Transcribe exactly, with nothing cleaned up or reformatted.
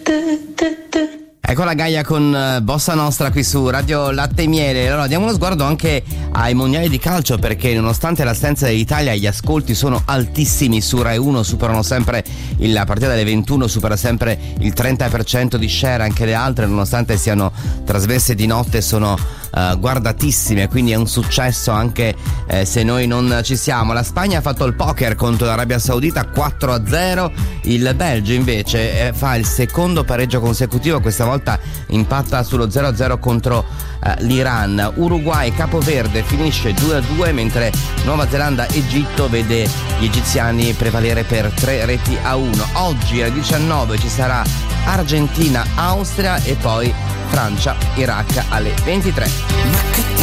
Ecco la Gaia con uh, Bossa Nostra qui su Radio Latte e Miele. Allora diamo uno sguardo anche ai mondiali di calcio, perché nonostante l'assenza dell'Italia gli ascolti sono altissimi su Rai uno, superano sempre il, la partita delle ventuno, supera sempre il trenta per cento di share. Anche le altre, nonostante siano trasmesse di notte, sono uh, guardatissime, quindi è un successo anche eh, se noi non ci siamo. La Spagna ha fatto il poker contro l'Arabia Saudita quattro a zero, il Belgio invece eh, fa il secondo pareggio consecutivo, questa volta impatta sullo zero a zero contro uh, l'Iran. Uruguay Capoverde finisce due a due, mentre Nuova Zelanda Egitto vede gli egiziani prevalere per tre reti a uno. Oggi alle diciannove ci sarà Argentina Austria e poi Francia Iraq alle ventitré.